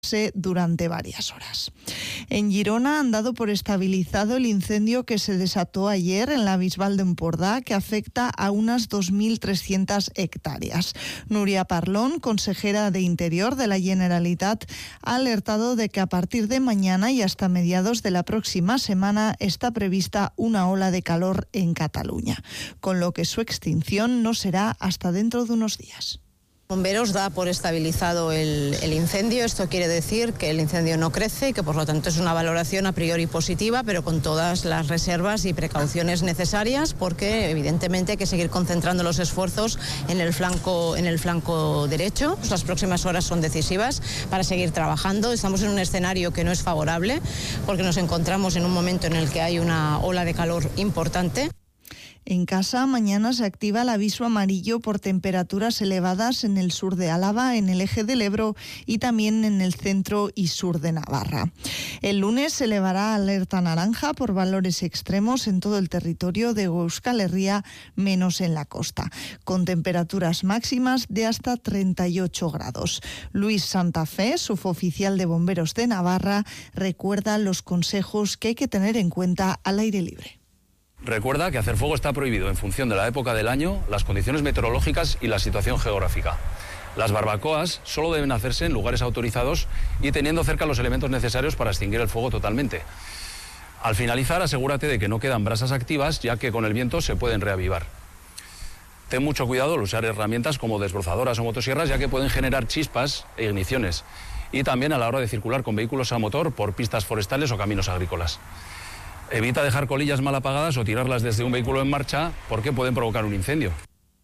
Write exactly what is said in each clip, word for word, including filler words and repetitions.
durante varias horas. En Girona han dado por estabilizado el incendio que se desató ayer en la Bisbal de Empordà, que afecta a unas dos mil trescientas hectáreas. Núria Parlon, consejera de Interior de la Generalitat, ha alertado de que a partir de mañana y hasta mediados de la próxima semana está prevista una ola de calor en Cataluña, con lo que su extinción no será hasta dentro de unos días. Bomberos da por estabilizado el, el incendio. Esto quiere decir que el incendio no crece y que por lo tanto es una valoración a priori positiva, pero con todas las reservas y precauciones necesarias, porque evidentemente hay que seguir concentrando los esfuerzos en el flanco, en el flanco derecho. Las próximas horas son decisivas para seguir trabajando. Estamos en un escenario que no es favorable porque nos encontramos en un momento en el que hay una ola de calor importante. En casa, mañana se activa el aviso amarillo por temperaturas elevadas en el sur de Álava, en el eje del Ebro y también en el centro y sur de Navarra. El lunes se elevará alerta naranja por valores extremos en todo el territorio de Euskal Herria, menos en la costa, con temperaturas máximas de hasta treinta y ocho grados. Luis Santa Fe, suboficial de Bomberos de Navarra, recuerda los consejos que hay que tener en cuenta al aire libre. Recuerda que hacer fuego está prohibido en función de la época del año, las condiciones meteorológicas y la situación geográfica. Las barbacoas solo deben hacerse en lugares autorizados y teniendo cerca los elementos necesarios para extinguir el fuego totalmente. Al finalizar, asegúrate de que no quedan brasas activas, ya que con el viento se pueden reavivar. Ten mucho cuidado al usar herramientas como desbrozadoras o motosierras, ya que pueden generar chispas e igniciones. Y también a la hora de circular con vehículos a motor por pistas forestales o caminos agrícolas. Evita dejar colillas mal apagadas o tirarlas desde un vehículo en marcha porque pueden provocar un incendio.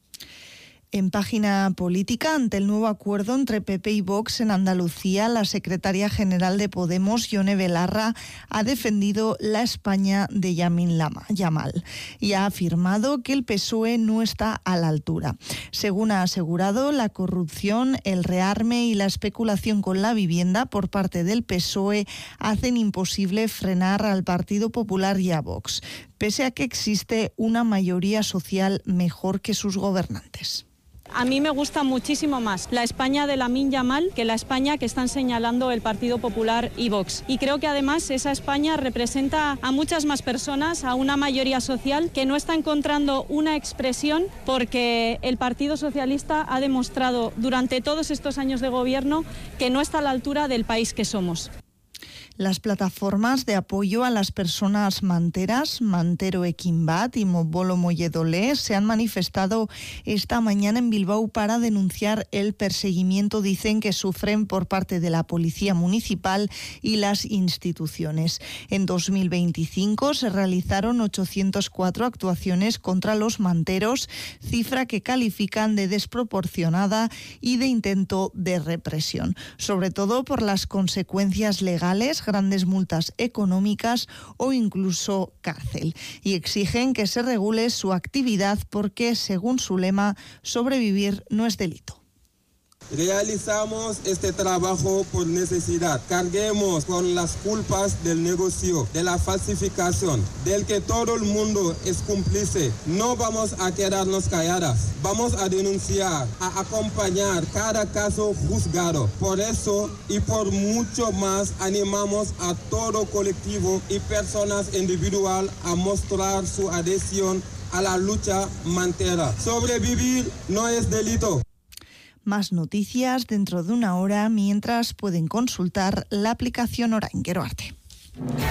En página política, ante el nuevo acuerdo entre P P y Vox en Andalucía, la secretaria general de Podemos, Ione Belarra, ha defendido la España de Yamin Yamal y ha afirmado que el P S O E no está a la altura. Según ha asegurado, la corrupción, el rearme y la especulación con la vivienda por parte del P S O E hacen imposible frenar al Partido Popular y a Vox, pese a que existe una mayoría social mejor que sus gobernantes. A mí me gusta muchísimo más la España de Lamine Yamal que la España que están señalando el Partido Popular y Vox. Y creo que además esa España representa a muchas más personas, a una mayoría social que no está encontrando una expresión porque el Partido Socialista ha demostrado durante todos estos años de gobierno que no está a la altura del país que somos. Las plataformas de apoyo a las personas manteras, Mantero Equimbat y Mobolo Molledolé, se han manifestado esta mañana en Bilbao para denunciar el perseguimiento, dicen, que sufren por parte de la Policía Municipal y las instituciones. En dos mil veinticinco se realizaron ochocientas cuatro actuaciones contra los manteros, cifra que califican de desproporcionada y de intento de represión, sobre todo por las consecuencias legales, grandes multas económicas o incluso cárcel, y exigen que se regule su actividad porque, según su lema, sobrevivir no es delito. Realizamos este trabajo por necesidad. Carguemos con las culpas del negocio, de la falsificación, del que todo el mundo es cómplice. No vamos a quedarnos calladas. Vamos a denunciar, a acompañar cada caso juzgado. Por eso y por mucho más animamos a todo colectivo y personas individuales a mostrar su adhesión a la lucha mantera. Sobrevivir no es delito. Más noticias dentro de una hora, mientras pueden consultar la aplicación Orain. Gero arte.